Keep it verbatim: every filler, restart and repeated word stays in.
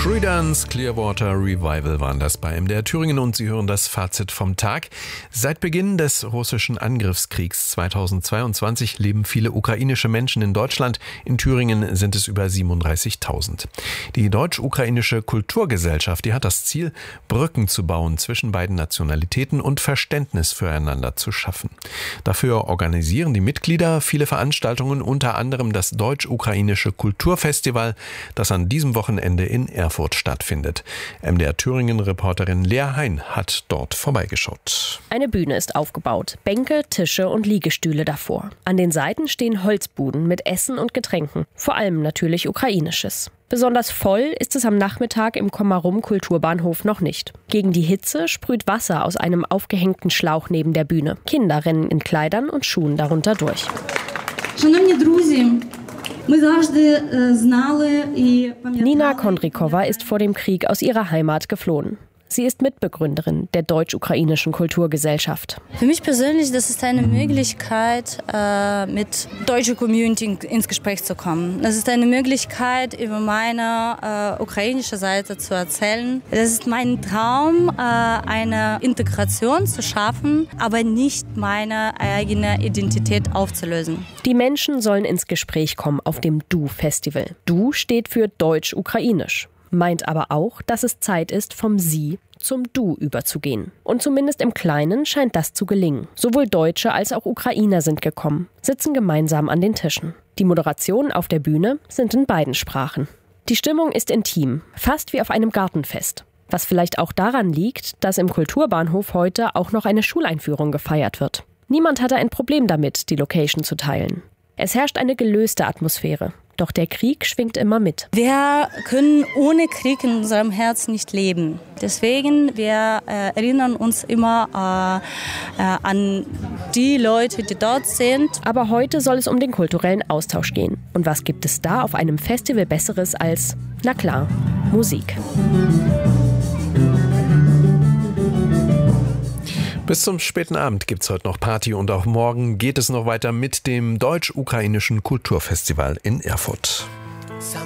Creedence Clearwater Revival waren das bei M D R Thüringen und Sie hören das Fazit vom Tag. Seit Beginn des russischen Angriffskriegs zweitausendzweiundzwanzig leben viele ukrainische Menschen in Deutschland. In Thüringen sind es über siebenunddreißigtausend. Die Deutsch-Ukrainische Kulturgesellschaft, die hat das Ziel, Brücken zu bauen zwischen beiden Nationalitäten und Verständnis füreinander zu schaffen. Dafür organisieren die Mitglieder viele Veranstaltungen, unter anderem das Deutsch-Ukrainische Kulturfestival, das an diesem Wochenende in Erfurt stattfindet. M D R Thüringen-Reporterin Lea Hein hat dort vorbeigeschaut. Eine Bühne ist aufgebaut, Bänke, Tische und Liegestühle davor. An den Seiten stehen Holzbuden mit Essen und Getränken, vor allem natürlich ukrainisches. Besonders voll ist es am Nachmittag im Komarum-Kulturbahnhof noch nicht. Gegen die Hitze sprüht Wasser aus einem aufgehängten Schlauch neben der Bühne. Kinder rennen in Kleidern und Schuhen darunter durch. Nina Kondrikova ist vor dem Krieg aus ihrer Heimat geflohen. Sie ist Mitbegründerin der Deutsch-Ukrainischen Kulturgesellschaft. Für mich persönlich, das ist eine Möglichkeit, mit deutscher Community ins Gespräch zu kommen. Das ist eine Möglichkeit, über meine ukrainische Seite zu erzählen. Das ist mein Traum, eine Integration zu schaffen, aber nicht meine eigene Identität aufzulösen. Die Menschen sollen ins Gespräch kommen auf dem Du-Festival. Du steht für Deutsch-Ukrainisch. Meint aber auch, dass es Zeit ist, vom Sie zum Du überzugehen. Und zumindest im Kleinen scheint das zu gelingen. Sowohl Deutsche als auch Ukrainer sind gekommen, sitzen gemeinsam an den Tischen. Die Moderationen auf der Bühne sind in beiden Sprachen. Die Stimmung ist intim, fast wie auf einem Gartenfest. Was vielleicht auch daran liegt, dass im Kulturbahnhof heute auch noch eine Schuleinführung gefeiert wird. Niemand hatte ein Problem damit, die Location zu teilen. Es herrscht eine gelöste Atmosphäre. Doch der Krieg schwingt immer mit. Wir können ohne Krieg in unserem Herz nicht leben. Deswegen, wir äh, erinnern uns immer äh, äh, an die Leute, die dort sind. Aber heute soll es um den kulturellen Austausch gehen. Und was gibt es da auf einem Festival Besseres als, na klar, Musik? Bis zum späten Abend gibt's heute noch Party und auch morgen geht es noch weiter mit dem Deutsch-Ukrainischen Kulturfestival in Erfurt.